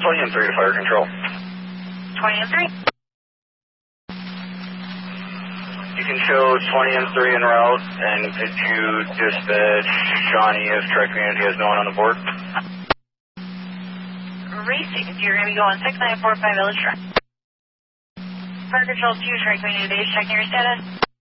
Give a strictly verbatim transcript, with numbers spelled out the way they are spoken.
twenty and three to fire control. twenty and three. You can show twenty and three en route, and could you dispatch Shawnee if Tri-Community has no one on the board? Received. You're going to be going six nine four five Village Drive. Fire Control two, Tri-Community Base, checking your status.